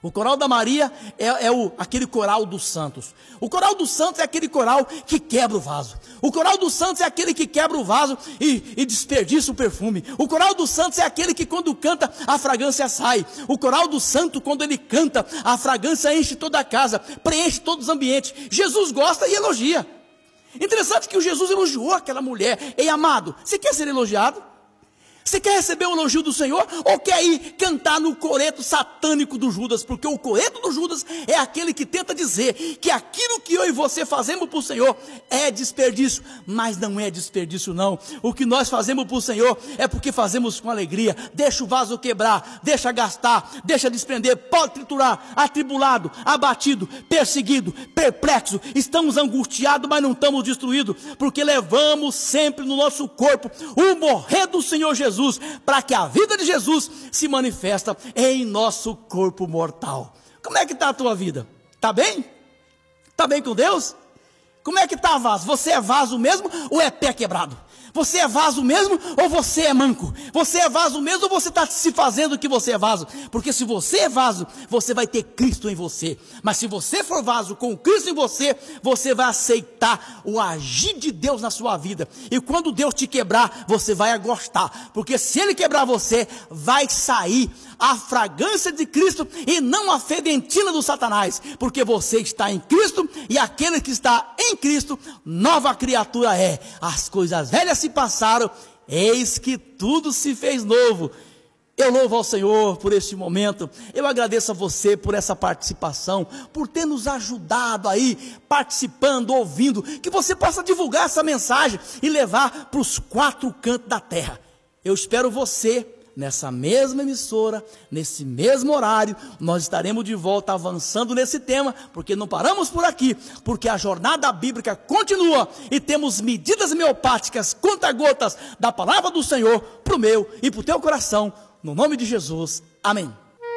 O coral da Maria é aquele coral dos santos. O coral dos santos é aquele coral que quebra o vaso. O coral dos santos é aquele que quebra o vaso e desperdiça o perfume. O coral dos santos é aquele que quando canta, a fragrância sai. O coral do santo, quando ele canta, a fragrância enche toda a casa, preenche todos os ambientes. Jesus gosta e elogia. Interessante que o Jesus elogiou aquela mulher. Ei, amado, você quer ser elogiado? Você quer receber o elogio do Senhor? Ou quer ir cantar no coreto satânico do Judas? Porque o coreto do Judas é aquele que tenta dizer que aquilo que eu e você fazemos para o Senhor é desperdício. Mas não é desperdício não. O que nós fazemos para o Senhor é porque fazemos com alegria. Deixa o vaso quebrar, deixa gastar, deixa desprender, pode triturar, atribulado, abatido, perseguido, perplexo. Estamos angustiados, mas não estamos destruídos. Porque levamos sempre no nosso corpo o morrer do Senhor Jesus, para que a vida de Jesus se manifesta em nosso corpo mortal. Como é que está a tua vida? Está bem? Está bem com Deus? Como é que está, vaso? Você é vaso mesmo ou é pé quebrado? Você é vaso mesmo ou você é manco? Você é vaso mesmo ou você está se fazendo que você é vaso? Porque se você é vaso, você vai ter Cristo em você. Mas se você for vaso com Cristo em você, você vai aceitar o agir de Deus na sua vida. E quando Deus te quebrar, você vai gostar. Porque se Ele quebrar você, vai sair a fragrância de Cristo e não a fedentina do Satanás. Porque você está em Cristo e aquele que está em Cristo, nova criatura é. As coisas velhas se passaram, eis que tudo se fez novo. Eu louvo ao Senhor por este momento. Eu agradeço a você por essa participação, por ter nos ajudado aí, participando, ouvindo, que você possa divulgar essa mensagem e levar para os 4 cantos da terra. Eu espero você nessa mesma emissora, nesse mesmo horário. Nós estaremos de volta avançando nesse tema, porque não paramos por aqui, porque a jornada bíblica continua e temos medidas homeopáticas, conta-gotas da palavra do Senhor para o meu e para o teu coração, no nome de Jesus, amém.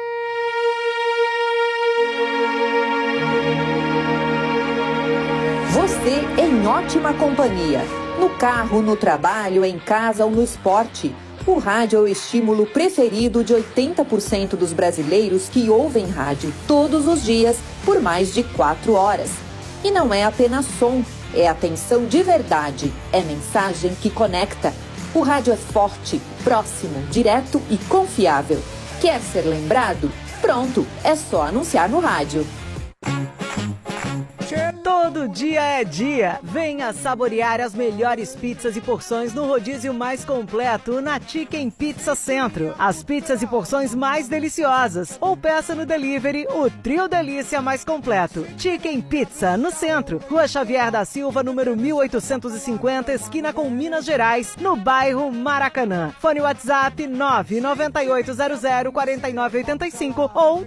Você em ótima companhia, no carro, no trabalho, em casa ou no esporte. O rádio é o estímulo preferido de 80% dos brasileiros que ouvem rádio todos os dias por mais de 4 horas. E não é apenas som, é atenção de verdade, é mensagem que conecta. O rádio é forte, próximo, direto e confiável. Quer ser lembrado? Pronto, é só anunciar no rádio. Todo dia é dia. Venha saborear as melhores pizzas e porções no rodízio mais completo na Chicken Pizza Centro. As pizzas e porções mais deliciosas. Ou peça no delivery o trio delícia mais completo. Chicken Pizza no centro. Rua Xavier da Silva, número 1850, esquina com Minas Gerais, no bairro Maracanã. Fone WhatsApp 998004985 ou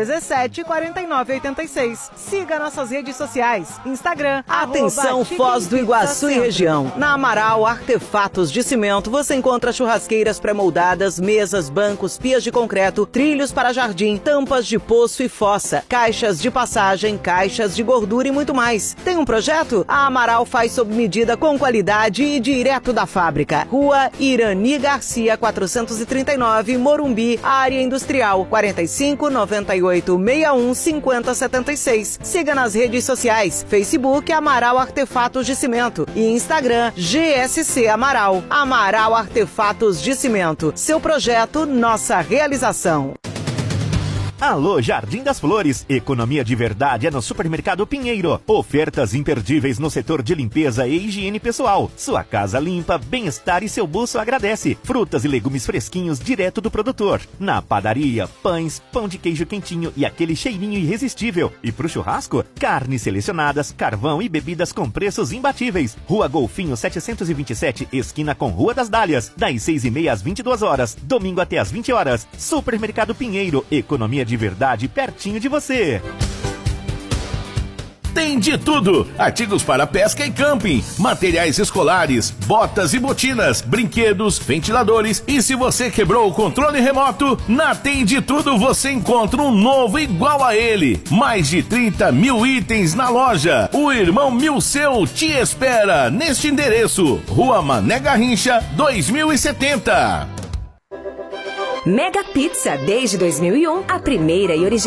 3017-4986. Siga nossas redes sociais. Instagram, Atenção, Foz do Iguaçu e região. Na Amaral Artefatos de Cimento, você encontra churrasqueiras pré-moldadas, mesas, bancos, pias de concreto, trilhos para jardim, tampas de poço e fossa, caixas de passagem, caixas de gordura e muito mais. Tem um projeto? A Amaral faz sob medida com qualidade e direto da fábrica. Rua Irani Garcia, 439, Morumbi, área industrial, 45 98 61 50 76. Siga nas redes sociais. Facebook Amaral Artefatos de Cimento e Instagram GSC Amaral. Amaral Artefatos de Cimento. Seu projeto, nossa realização. Alô, Jardim das Flores. Economia de verdade é no Supermercado Pinheiro. Ofertas imperdíveis no setor de limpeza e higiene pessoal. Sua casa limpa, bem-estar e seu bolso agradece. Frutas e legumes fresquinhos direto do produtor. Na padaria, pães, pão de queijo quentinho e aquele cheirinho irresistível. E pro churrasco, carnes selecionadas, carvão e bebidas com preços imbatíveis. Rua Golfinho 727, esquina com Rua das Dálias. Das 6h30 às 22 horas. Domingo até às 20 horas. Supermercado Pinheiro. Economia de verdade pertinho de você. Tem de tudo: artigos para pesca e camping, materiais escolares, botas e botinas, brinquedos, ventiladores. E se você quebrou o controle remoto, na Tem de Tudo você encontra um novo igual a ele. Mais de 30 mil itens na loja. O Irmão Milceu te espera neste endereço: Rua Mané Garrincha, 2070. Mega Pizza, desde 2001, a primeira e original